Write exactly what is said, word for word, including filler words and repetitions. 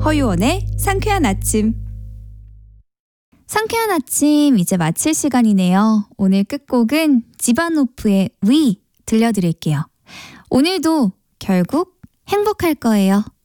허유원의 상쾌한 아침. 상쾌한 아침 이제 마칠 시간이네요. 오늘 끝곡은 지바노프의 위 들려드릴게요. 오늘도 결국 행복할 거예요.